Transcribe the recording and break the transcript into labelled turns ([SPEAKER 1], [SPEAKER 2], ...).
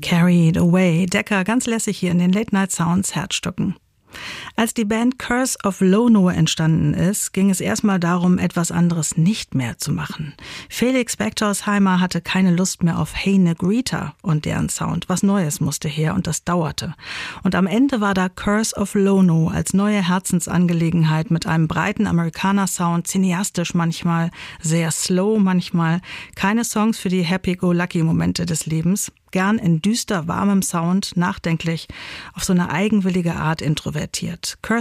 [SPEAKER 1] Carried Away. Decca ganz lässig hier in den Late Night Sounds Herzstücken. Als die Band Curse of Lono entstanden ist, ging es erstmal darum, etwas anderes nicht mehr zu machen. Felix Becktorsheimer hatte keine Lust mehr auf Hey Negrita und deren Sound. Was Neues musste her und das dauerte. Und am Ende war da Curse of Lono als neue Herzensangelegenheit mit einem breiten Amerikaner-Sound, cineastisch manchmal, sehr slow manchmal. Keine Songs für die Happy-Go-Lucky-Momente des Lebens. Gern in düster, warmem Sound, nachdenklich, auf so eine eigenwillige Art introvertiert.